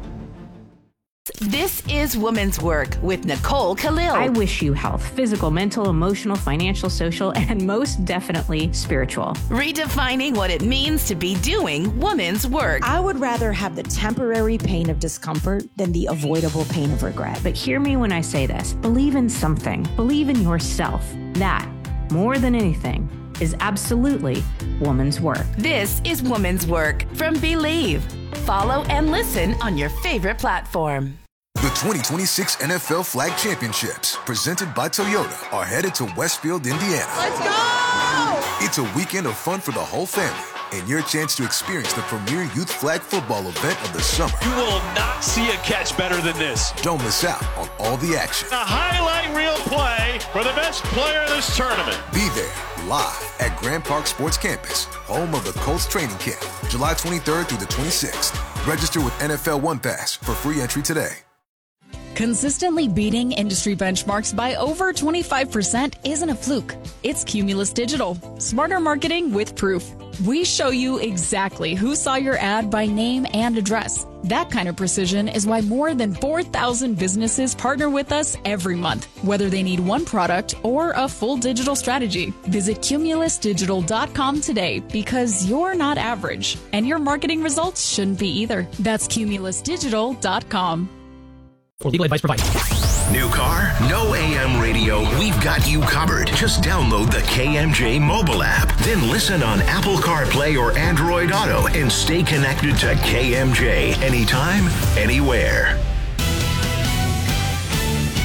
This is Woman's Work with Nicole Khalil. I wish you health, physical, mental, emotional, financial, social, and most definitely spiritual. Redefining what it means to be doing woman's work. I would rather have the temporary pain of discomfort than the avoidable pain of regret. But hear me when I say this. Believe in something. Believe in yourself. That, more than anything, is absolutely woman's work. This is Woman's Work from Believe. Follow and listen on your favorite platform. The twenty twenty-six N F L Flag Championships, presented by Toyota, are headed to Westfield, Indiana. Let's go! It's a weekend of fun for the whole family and your chance to experience the premier youth flag football event of the summer. You will not see a catch better than this. Don't miss out on all the action. A highlight reel play for the best player in this tournament. Be there live at Grand Park Sports Campus, home of the Colts training camp, July twenty-third through the twenty-sixth. Register with N F L One Pass for free entry today. Consistently beating industry benchmarks by over twenty-five percent isn't a fluke. It's Cumulus Digital. Smarter marketing with proof. We show you exactly who saw your ad by name and address. That kind of precision is why more than four thousand businesses partner with us every month, whether they need one product or a full digital strategy. Visit cumulus digital dot com today because you're not average, and your marketing results shouldn't be either. That's cumulus digital dot com. For legal advice provided. New car? No A M radio? We've got you covered. Just download the K M J mobile app. Then listen on Apple CarPlay or Android Auto and stay connected to K M J anytime, anywhere.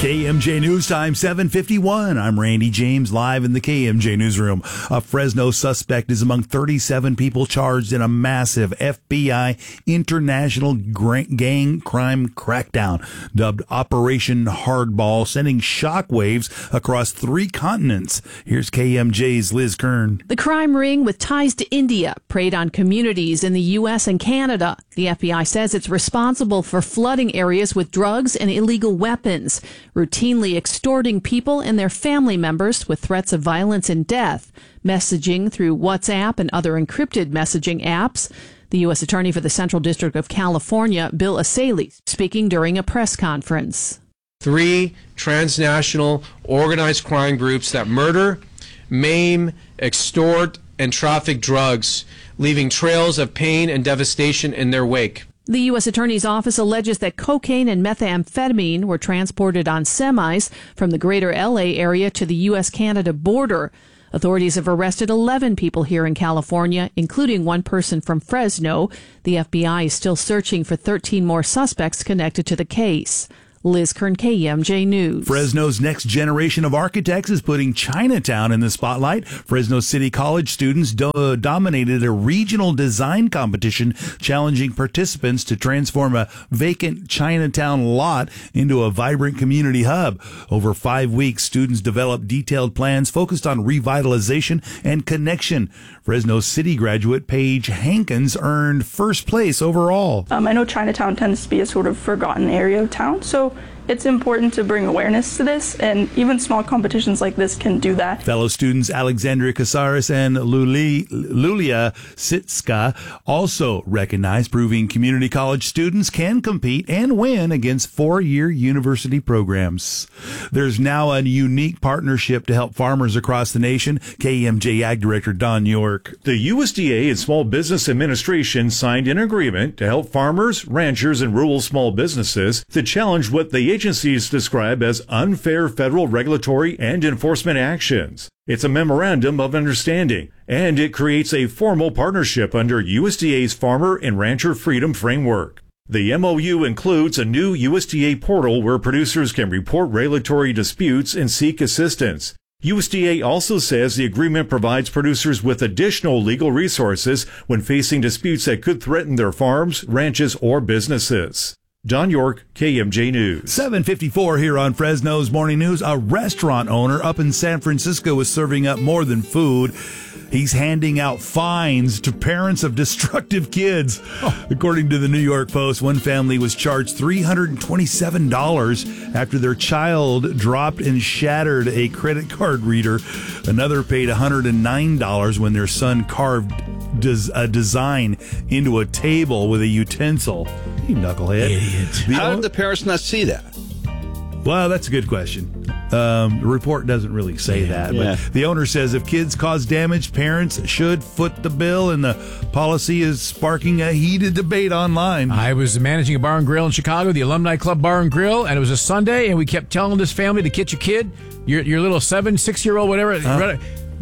K M J News Time, seven fifty-one. I'm Randy James, live in the K M J Newsroom. A Fresno suspect is among thirty-seven people charged in a massive F B I international gang crime crackdown, dubbed Operation Hardball, sending shockwaves across three continents. Here's K M J's Liz Kern. The crime ring with ties to India preyed on communities in the U S and Canada. The F B I says it's responsible for flooding areas with drugs and illegal weapons, routinely extorting people and their family members with threats of violence and death, messaging through WhatsApp and other encrypted messaging apps. The U S Attorney for the Central District of California, Bill Asaley, speaking during a press conference. Three transnational organized crime groups that murder, maim, extort, and traffic drugs, leaving trails of pain and devastation in their wake. The U S Attorney's Office alleges that cocaine and methamphetamine were transported on semis from the greater L A area to the U S Canada border. Authorities have arrested eleven people here in California, including one person from Fresno. The F B I is still searching for thirteen more suspects connected to the case. Liz Kern, K M J News. Fresno's next generation of architects is putting Chinatown in the spotlight. Fresno City College students do- dominated a regional design competition, challenging participants to transform a vacant Chinatown lot into a vibrant community hub. Over five weeks, students developed detailed plans focused on revitalization and connection. Fresno City graduate Paige Hankins earned first place overall. Um, I know Chinatown tends to be a sort of forgotten area of town, so it's important to bring awareness to this, and even small competitions like this can do that. Fellow students Alexandria Casares and Luli, Lulia Sitska also recognized, proving community college students can compete and win against four-year university programs. There's now a unique partnership to help farmers across the nation. K M J Ag Director Don York. The U S D A and Small Business Administration signed an agreement to help farmers, ranchers, and rural small businesses to challenge what the agencies describe as unfair federal regulatory and enforcement actions. It's a memorandum of understanding, and it creates a formal partnership under U S D A's Farmer and Rancher Freedom Framework. The M O U includes a new U S D A portal where producers can report regulatory disputes and seek assistance. U S D A also says the agreement provides producers with additional legal resources when facing disputes that could threaten their farms, ranches, or businesses. Don York, K M J News. seven fifty-four here on Fresno's Morning News. A restaurant owner up in San Francisco is serving up more than food. He's handing out fines to parents of destructive kids. Oh. According to the New York Post, one family was charged three hundred twenty-seven dollars after their child dropped and shattered a credit card reader. Another paid one hundred nine dollars when their son carved des- a design into a table with a utensil. You knucklehead. Idiot. How did the parents not see that? Well, that's a good question. Um, the report doesn't really say yeah, that, yeah. but the owner says if kids cause damage, parents should foot the bill, and the policy is sparking a heated debate online. I was managing a bar and grill in Chicago, the Alumni Club Bar and Grill, and it was a Sunday, and we kept telling this family to get your kid, your your little seven, six-year-old, whatever. Huh?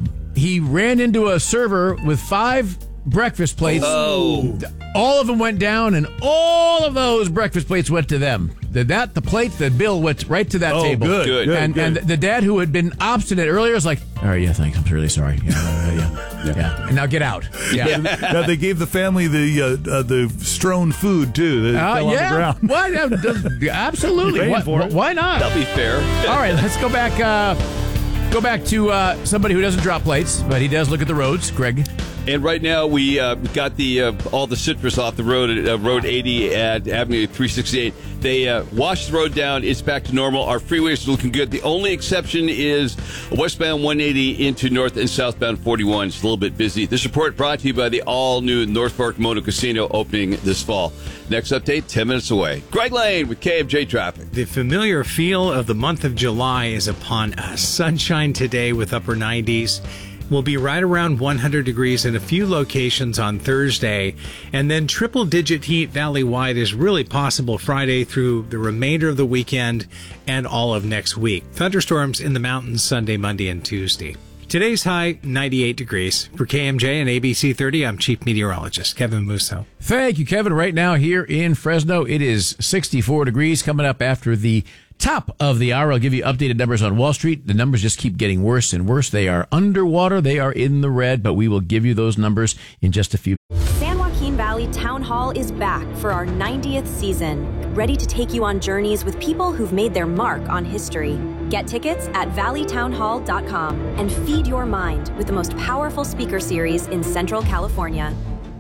He ran into a server with five breakfast plates. Oh. All of them went down, and all of those breakfast plates went to them. The, that the plate, the bill went right to that oh, table. Good, good, and, good. and the dad who had been obstinate earlier was like, all right, yeah, thanks. I'm really sorry. Yeah, uh, yeah, yeah, yeah. And now get out. Yeah. yeah. Now they gave the family the uh, uh, the strewn food too. That uh, fell yeah. on the ground. Why? Absolutely. Why, why not? That'll be fair. All right, let's go back. Uh, go back to uh, somebody who doesn't drop plates, but he does look at the roads. Greg. And right now we uh, got the uh, all the citrus off the road at uh, Road eighty at Avenue three sixty-eight. They uh, washed the road down. It's back to normal. Our freeways are looking good. The only exception is westbound one eighty into north and southbound forty-one. It's a little bit busy. This report brought to you by the all-new North Fork Mono Casino opening this fall. Next update, ten minutes away. Greg Lane with K M J Traffic. The familiar feel of the month of July is upon us. Sunshine today with upper nineties. Will be right around one hundred degrees in a few locations on Thursday, and then triple-digit heat valley-wide is really possible Friday through the remainder of the weekend and all of next week. Thunderstorms in the mountains Sunday, Monday, and Tuesday. Today's high, ninety-eight degrees. For K M J and A B C thirty, I'm Chief Meteorologist Kevin Musso. Thank you, Kevin. Right now here in Fresno, it is sixty-four degrees, coming up after the Top of the hour, I'll give you updated numbers on Wall Street. The numbers just keep getting worse and worse. They are underwater. They are in the red, but we will give you those numbers in just a few. San Joaquin Valley Town Hall is back for our ninetieth season, ready to take you on journeys with people who've made their mark on history. Get tickets at valley town hall dot com and feed your mind with the most powerful speaker series in Central California.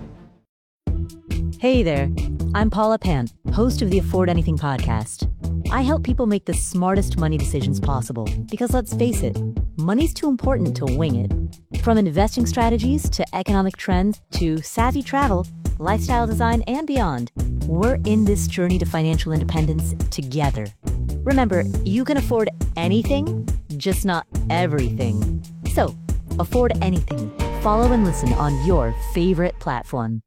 Hey there, I'm Paula Pant, host of the Afford Anything podcast. I help people make the smartest money decisions possible because, let's face it, money's too important to wing it. From investing strategies to economic trends to savvy travel, lifestyle design, and beyond, we're in this journey to financial independence together. Remember, you can afford anything, just not everything. So, afford anything. Follow and listen on your favorite platform.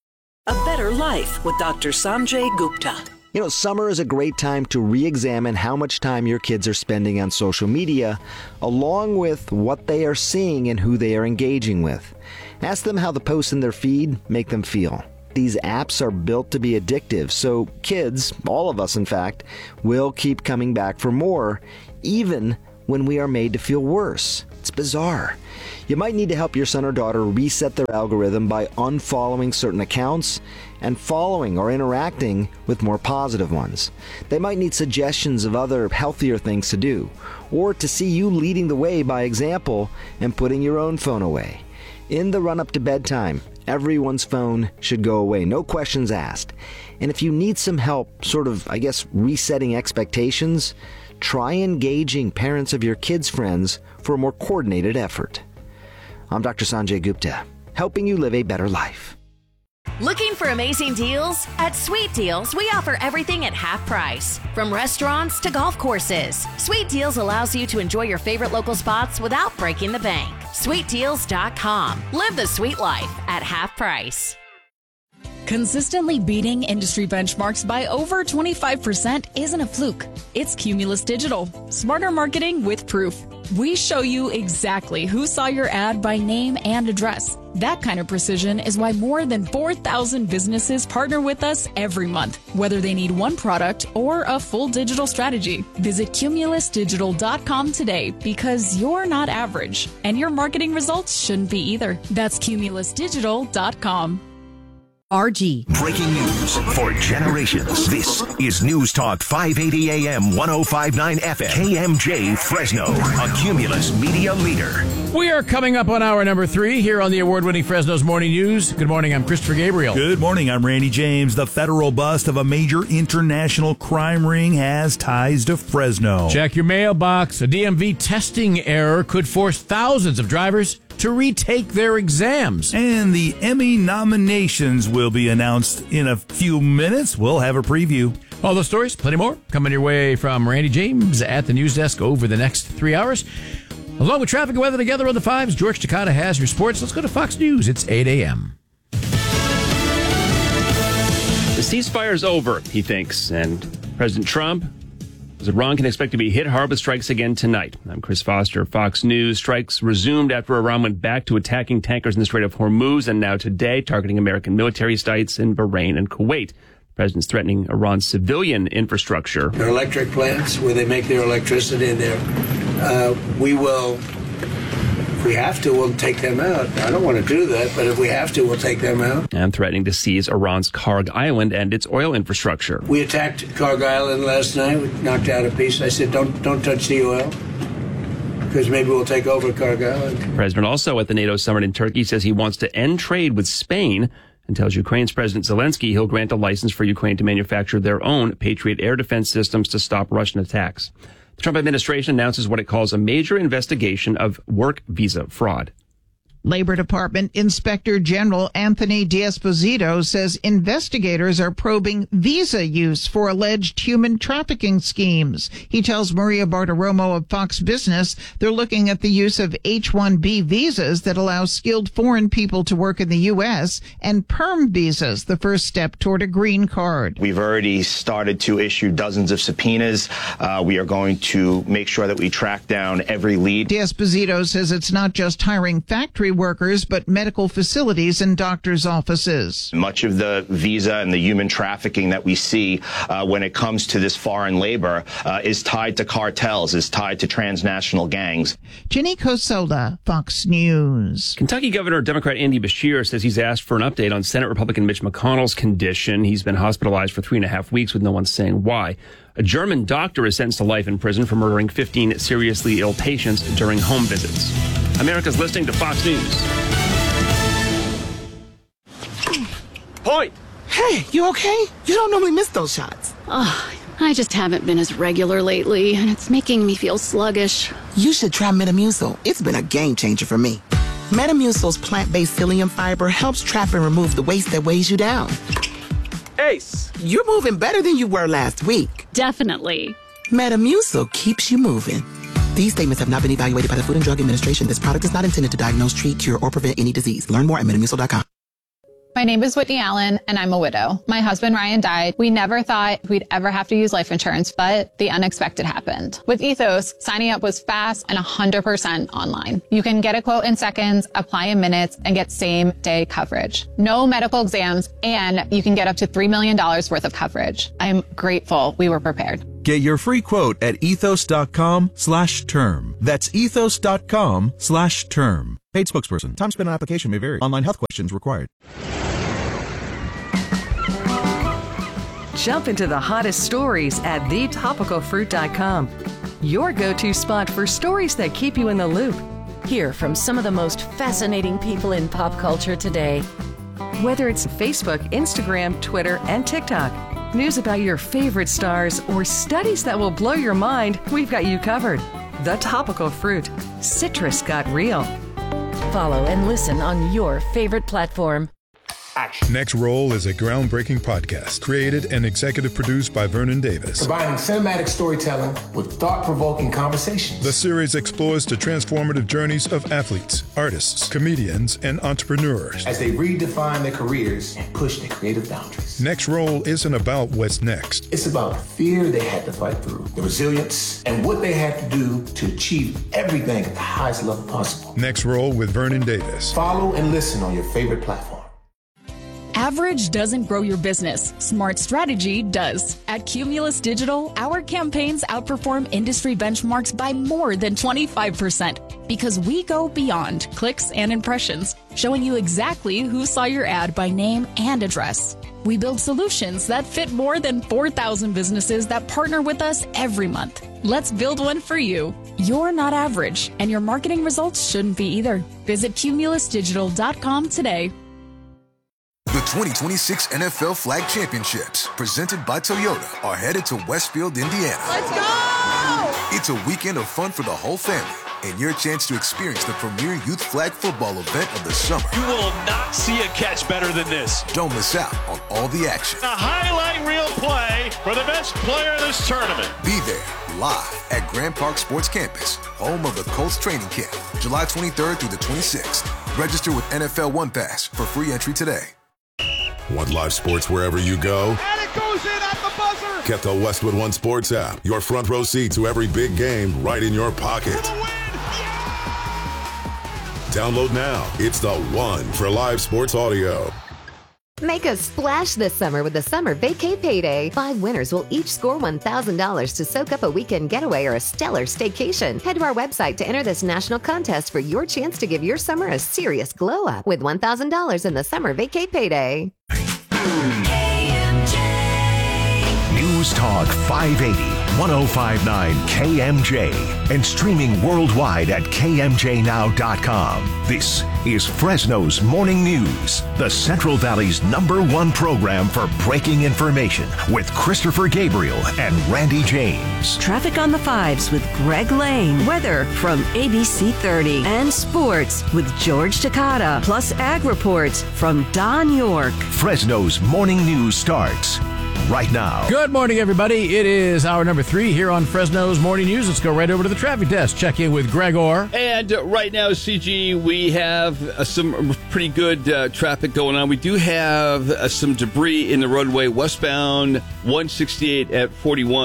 A Better Life with Doctor Sanjay Gupta. You know, summer is a great time to re-examine how much time your kids are spending on social media, along with what they are seeing and who they are engaging with. Ask them how the posts in their feed make them feel. These apps are built to be addictive, so kids, all of us in fact, will keep coming back for more, even when we are made to feel worse. It's bizarre. You might need to help your son or daughter reset their algorithm by unfollowing certain accounts and following or interacting with more positive ones. They might need suggestions of other healthier things to do, or to see you leading the way by example and putting your own phone away. In the run-up to bedtime, everyone's phone should go away, no questions asked. And if you need some help, sort of, I guess, resetting expectations, try engaging parents of your kids' friends for a more coordinated effort. I'm Doctor Sanjay Gupta, helping you live a better life. Looking for amazing deals? At Sweet Deals, we offer everything at half price. From restaurants to golf courses, Sweet Deals allows you to enjoy your favorite local spots without breaking the bank. sweet deals dot com. Live the sweet life at half price. Consistently beating industry benchmarks by over twenty-five percent isn't a fluke. It's Cumulus Digital. Smarter marketing with proof. We show you exactly who saw your ad by name and address. That kind of precision is why more than four thousand businesses partner with us every month, whether they need one product or a full digital strategy. Visit cumulus digital dot com today because you're not average, and your marketing results shouldn't be either. That's cumulus digital dot com. R G. Breaking news for generations. This is News Talk five eighty A M, ten fifty-nine F M, K M J Fresno, a Cumulus media leader. We are coming up on hour number three here on the award-winning Fresno's Morning News. Good morning, I'm Christopher Gabriel. Good morning, I'm Randy James. The federal bust of a major international crime ring has ties to Fresno. Check your mailbox. A D M V testing error could force thousands of drivers to retake their exams. And the Emmy nominations will be announced in a few minutes. We'll have a preview. All those stories, plenty more, coming your way from Randy James at the news desk over the next three hours. Along with traffic and weather together on the fives, George Takata has your sports. Let's go to Fox News. It's eight A M. The ceasefire's over, he thinks, and President Trump says Iran can expect to be hit hard with strikes again tonight. I'm Chris Foster, Fox News. Strikes resumed after Iran went back to attacking tankers in the Strait of Hormuz, and now today targeting American military sites in Bahrain and Kuwait. The president's threatening Iran's civilian infrastructure. Their electric plants, where they make their electricity in there, uh, we will, if we have to, we'll take them out. I don't want to do that, but if we have to, we'll take them out. And threatening to seize Iran's Karg Island and its oil infrastructure. We attacked Karg Island last night. We knocked out a piece. I said, don't don't touch the oil, because maybe we'll take over Karg Island. The president also at the NATO summit in Turkey says he wants to end trade with Spain and tells Ukraine's President Zelensky he'll grant a license for Ukraine to manufacture their own Patriot air defense systems to stop Russian attacks. The Trump administration announces what it calls a major investigation of work visa fraud. Labor Department Inspector General Anthony D'Esposito says investigators are probing visa use for alleged human trafficking schemes. He tells Maria Bartiromo of Fox Business they're looking at the use of H one B visas that allow skilled foreign people to work in the U S and perm visas, the first step toward a green card. We've already started to issue dozens of subpoenas. Uh, we are going to make sure that we track down every lead. D'Esposito says it's not just hiring factory workers, but medical facilities and doctors' offices. Much of the visa and the human trafficking that we see uh, when it comes to this foreign labor uh, is tied to cartels, is tied to transnational gangs. Jenny Coselda, Fox News. Kentucky Governor Democrat Andy Beshear says he's asked for an update on Senate Republican Mitch McConnell's condition. He's been hospitalized for three and a half weeks with no one saying why. A German doctor is sentenced to life in prison for murdering fifteen seriously ill patients during home visits. America's listening to Fox News. Point! Hey, you okay? You don't normally miss those shots. Oh, I just haven't been as regular lately, and it's making me feel sluggish. You should try Metamucil. It's been a game changer for me. Metamucil's plant-based psyllium fiber helps trap and remove the waste that weighs you down. Ace, you're moving better than you were last week. Definitely. Metamucil keeps you moving. These statements have not been evaluated by the Food and Drug Administration. This product is not intended to diagnose, treat, cure, or prevent any disease. Learn more at metamucil dot com. My name is Whitney Allen, and I'm a widow. My husband, Ryan, died. We never thought we'd ever have to use life insurance, but the unexpected happened. With Ethos, signing up was fast and one hundred percent online. You can get a quote in seconds, apply in minutes, and get same-day coverage. No medical exams, and you can get up to three million dollars worth of coverage. I'm grateful we were prepared. Get your free quote at ethos.com slash term. That's ethos.com slash term. Paid spokesperson. Time spent on application may vary. Online health questions required. Jump into the hottest stories at the topical fruit dot com. Your go-to spot for stories that keep you in the loop. Hear from some of the most fascinating people in pop culture today. Whether it's Facebook, Instagram, Twitter, and TikTok, news about your favorite stars, or studies that will blow your mind, we've got you covered. The Topical Fruit. Citrus got real. Follow and listen on your favorite platform. Next Roll is a groundbreaking podcast created and executive produced by Vernon Davis. Combining cinematic storytelling with thought-provoking conversations. The series explores the transformative journeys of athletes, artists, comedians, and entrepreneurs as they redefine their careers and push their creative boundaries. Next Roll isn't about what's next. It's about the fear they had to fight through, the resilience, and what they had to do to achieve everything at the highest level possible. Next Roll with Vernon Davis. Follow and listen on your favorite platform. Average doesn't grow your business. Smart strategy does. At Cumulus Digital, our campaigns outperform industry benchmarks by more than twenty-five percent because we go beyond clicks and impressions, showing you exactly who saw your ad by name and address. We build solutions that fit more than four thousand businesses that partner with us every month. Let's build one for you. You're not average, and your marketing results shouldn't be either. Visit cumulus digital dot com today. The twenty twenty-six N F L Flag Championships, presented by Toyota, are headed to Westfield, Indiana. Let's go! It's a weekend of fun for the whole family and your chance to experience the premier youth flag football event of the summer. You will not see a catch better than this. Don't miss out on all the action. A highlight reel play for the best player of this tournament. Be there live at Grand Park Sports Campus, home of the Colts training camp, July twenty-third through the twenty-sixth. Register with N F L One Pass for free entry today. Want live sports wherever you go? And it goes in at the buzzer! Get the Westwood One Sports app. Your front row seat to every big game right in your pocket. Download now. It's the one for live sports audio. Make a splash this summer with the Summer Vacay Payday. Five winners will each score one thousand dollars to soak up a weekend getaway or a stellar staycation. Head to our website to enter this national contest for your chance to give your summer a serious glow up with one thousand dollars in the Summer Vacay Payday. News Talk five eighty, ten fifty-nine K M J, and streaming worldwide at K M J now dot com. This is Fresno's Morning News, the Central Valley's number one program for breaking information with Christopher Gabriel and Randy James. Traffic on the Fives with Greg Lane. Weather from A B C thirty. And sports with George Takata. Plus ag reports from Don York. Fresno's Morning News starts right now. Good morning, everybody. It is hour number three here on Fresno's Morning News. Let's go right over to the traffic desk. Check in with Gregor. And uh, right now, C G, we have uh, some pretty good uh, traffic going on. We do have uh, some debris in the roadway westbound one sixty-eight at forty-one.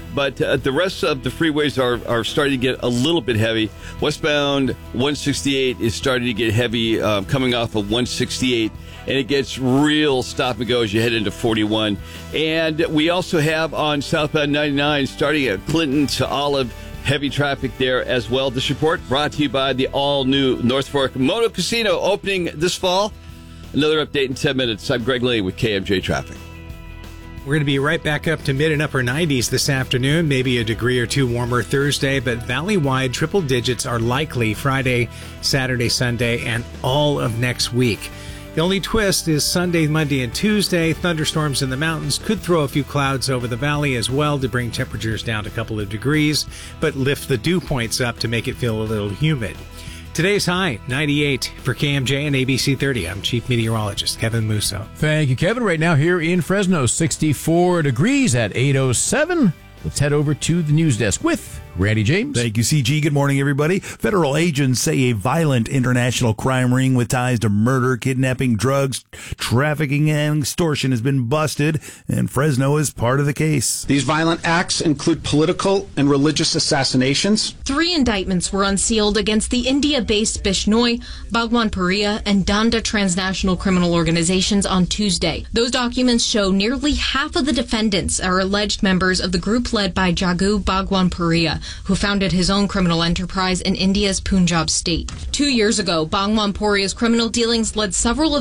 but uh, the rest of the freeways are, are starting to get a little bit heavy. Westbound one sixty-eight is starting to get heavy, uh, coming off of one sixty-eight, and it gets real stop and go as you head into forty-one. And we also have on southbound ninety-nine, starting at Clinton to Olive, heavy traffic there as well. This report brought to you by the all-new North Fork Moto Casino, opening this fall. Another update in ten minutes. I'm Greg Lane with K M J Traffic. We're going to be right back up to mid and upper nineties this afternoon, maybe a degree or two warmer Thursday, but valley-wide triple digits are likely Friday, Saturday, Sunday, and all of next week. The only twist is Sunday, Monday, and Tuesday. Thunderstorms in the mountains could throw a few clouds over the valley as well to bring temperatures down a couple of degrees, but lift the dew points up to make it feel a little humid. Today's high, ninety-eight for K M J and A B C thirty. I'm Chief Meteorologist Kevin Musso. Thank you, Kevin. Right now here in Fresno, sixty-four degrees at eight oh seven. Let's head over to the news desk with Randy James. Thank you, C G. Good morning, everybody. Federal agents say a violent international crime ring with ties to murder, kidnapping, drugs, trafficking, and extortion has been busted, and Fresno is part of the case. These violent acts include political and religious assassinations. Three indictments were unsealed against the India-based Bishnoi, Bhagwan Puriya, and Danda transnational criminal organizations on Tuesday. Those documents show nearly half of the defendants are alleged members of the group led by Jagu Bhagwan Puriya, who founded his own criminal enterprise in India's Punjab state. Two years ago, Bhagwan Puriya's criminal dealings led several of